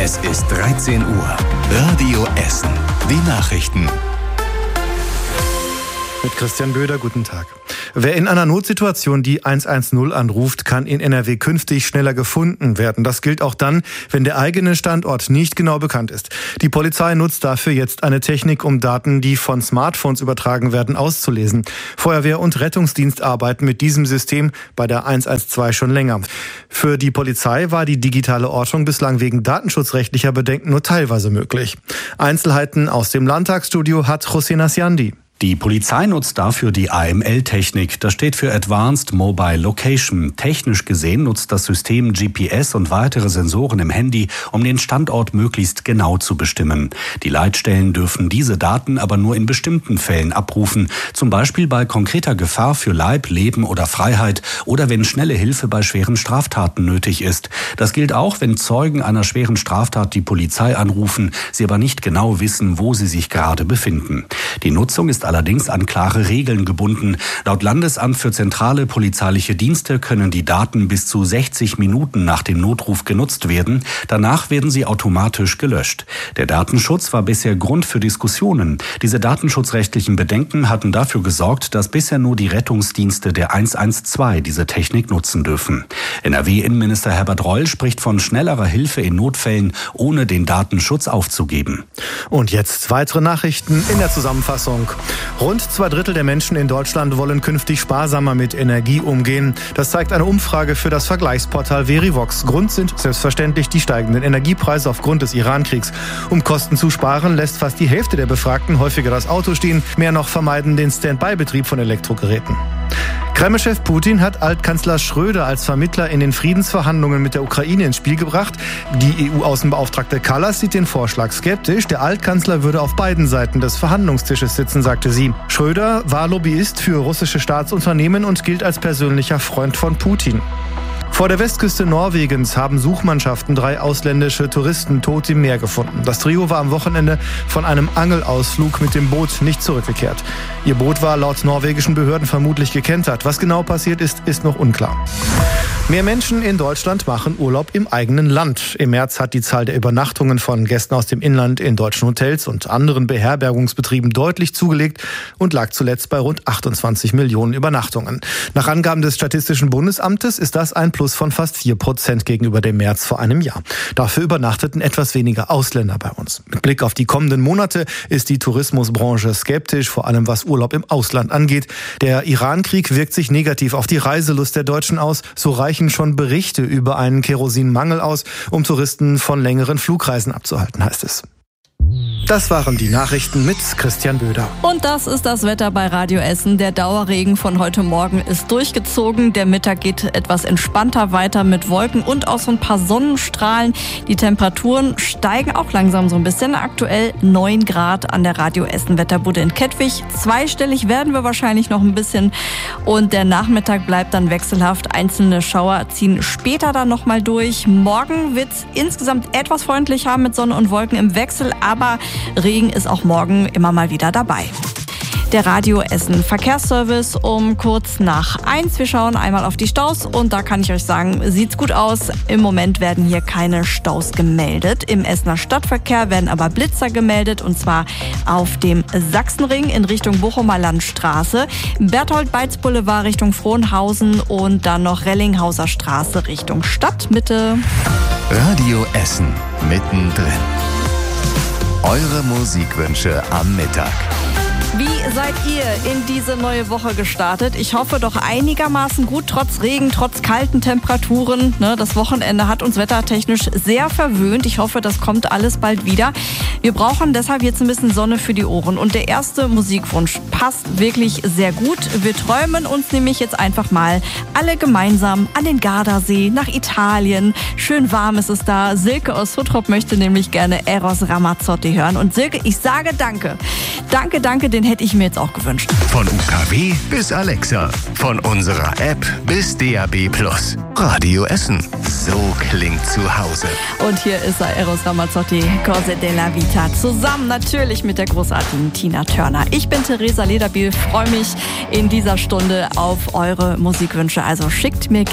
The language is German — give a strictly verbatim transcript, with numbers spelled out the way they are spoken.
Es ist dreizehn Uhr. Radio Essen. Die Nachrichten. Mit Christian Böder, guten Tag. Wer in einer Notsituation die hundertzehn anruft, kann in N R W künftig schneller gefunden werden. Das gilt auch dann, wenn der eigene Standort nicht genau bekannt ist. Die Polizei nutzt dafür jetzt eine Technik, um Daten, die von Smartphones übertragen werden, auszulesen. Feuerwehr und Rettungsdienst arbeiten mit diesem System bei der hundertzwölf schon länger. Für die Polizei war die digitale Ortung bislang wegen datenschutzrechtlicher Bedenken nur teilweise möglich. Einzelheiten aus dem Landtagsstudio hat José Nasiandi. Die Polizei nutzt dafür die A M L-Technik. Das steht für Advanced Mobile Location. Technisch gesehen nutzt das System G P S und weitere Sensoren im Handy, um den Standort möglichst genau zu bestimmen. Die Leitstellen dürfen diese Daten aber nur in bestimmten Fällen abrufen. Zum Beispiel bei konkreter Gefahr für Leib, Leben oder Freiheit oder wenn schnelle Hilfe bei schweren Straftaten nötig ist. Das gilt auch, wenn Zeugen einer schweren Straftat die Polizei anrufen, sie aber nicht genau wissen, wo sie sich gerade befinden. Die Nutzung ist allerdings an klare Regeln gebunden. Laut Landesamt für zentrale polizeiliche Dienste können die Daten bis zu sechzig Minuten nach dem Notruf genutzt werden. Danach werden sie automatisch gelöscht. Der Datenschutz war bisher Grund für Diskussionen. Diese datenschutzrechtlichen Bedenken hatten dafür gesorgt, dass bisher nur die Rettungsdienste der hundertzwölf diese Technik nutzen dürfen. N R W-Innenminister Herbert Reul spricht von schnellerer Hilfe in Notfällen, ohne den Datenschutz aufzugeben. Und jetzt weitere Nachrichten in der Zusammenfassung. Rund zwei Drittel der Menschen in Deutschland wollen künftig sparsamer mit Energie umgehen. Das zeigt eine Umfrage für das Vergleichsportal Verivox. Grund sind selbstverständlich die steigenden Energiepreise aufgrund des Iran-Kriegs. Um Kosten zu sparen, lässt fast die Hälfte der Befragten häufiger das Auto stehen. Mehr noch vermeiden den Standby-Betrieb von Elektrogeräten. Kreml-Chef Putin hat Altkanzler Schröder als Vermittler in den Friedensverhandlungen mit der Ukraine ins Spiel gebracht. Die E U-Außenbeauftragte Kallas sieht den Vorschlag skeptisch. Der Altkanzler würde auf beiden Seiten des Verhandlungstisches sitzen, sagte sie. Schröder war Lobbyist für russische Staatsunternehmen und gilt als persönlicher Freund von Putin. Vor der Westküste Norwegens haben Suchmannschaften drei ausländische Touristen tot im Meer gefunden. Das Trio war am Wochenende von einem Angelausflug mit dem Boot nicht zurückgekehrt. Ihr Boot war laut norwegischen Behörden vermutlich gekentert. Was genau passiert ist, ist noch unklar. Mehr Menschen in Deutschland machen Urlaub im eigenen Land. Im März hat die Zahl der Übernachtungen von Gästen aus dem Inland in deutschen Hotels und anderen Beherbergungsbetrieben deutlich zugelegt und lag zuletzt bei rund achtundzwanzig Millionen Übernachtungen. Nach Angaben des Statistischen Bundesamtes ist das ein Plus von fast vier Prozent gegenüber dem März vor einem Jahr. Dafür übernachteten etwas weniger Ausländer bei uns. Mit Blick auf die kommenden Monate ist die Tourismusbranche skeptisch, vor allem was Urlaub im Ausland angeht. Der Iran-Krieg wirkt sich negativ auf die Reiselust der Deutschen aus. So reichen schon Berichte über einen Kerosinmangel aus, um Touristen von längeren Flugreisen abzuhalten, heißt es. Das waren die Nachrichten mit Christian Böder. Und das ist das Wetter bei Radio Essen. Der Dauerregen von heute Morgen ist durchgezogen. Der Mittag geht etwas entspannter weiter mit Wolken und auch so ein paar Sonnenstrahlen. Die Temperaturen steigen auch langsam so ein bisschen. Aktuell neun Grad an der Radio Essen Wetterbude in Kettwig. Zweistellig werden wir wahrscheinlich noch ein bisschen. Und der Nachmittag bleibt dann wechselhaft. Einzelne Schauer ziehen später dann nochmal durch. Morgen wird es insgesamt etwas freundlicher mit Sonne und Wolken im Wechsel. Aber Regen ist auch morgen immer mal wieder dabei. Der Radio Essen Verkehrsservice um kurz nach eins. Wir schauen einmal auf die Staus und da kann ich euch sagen, sieht's gut aus. Im Moment werden hier keine Staus gemeldet. Im Essener Stadtverkehr werden aber Blitzer gemeldet und zwar auf dem Sachsenring in Richtung Bochumer Landstraße, Berthold-Beitz-Boulevard Richtung Frohnhausen und dann noch Rellinghauser Straße Richtung Stadtmitte. Radio Essen mittendrin. Eure Musikwünsche am Mittag. Wie seid ihr in diese neue Woche gestartet? Ich hoffe doch einigermaßen gut, trotz Regen, trotz kalten Temperaturen. Ne, das Wochenende hat uns wettertechnisch sehr verwöhnt. Ich hoffe, das kommt alles bald wieder. Wir brauchen deshalb jetzt ein bisschen Sonne für die Ohren. Und der erste Musikwunsch passt wirklich sehr gut. Wir träumen uns nämlich jetzt einfach mal alle gemeinsam an den Gardasee, nach Italien. Schön warm ist es da. Silke aus Suttrop möchte nämlich gerne Eros Ramazzotti hören. Und Silke, ich sage danke. Danke, danke, den hätte ich mir jetzt auch gewünscht. Von U K W bis Alexa, von unserer App bis D A B Plus. Radio Essen, so klingt zu Hause. Und hier ist er, Eros Ramazzotti, Cose della Vita, zusammen natürlich mit der großartigen Tina Turner. Ich bin Theresa Lederbiel, freue mich in dieser Stunde auf eure Musikwünsche, also schickt mir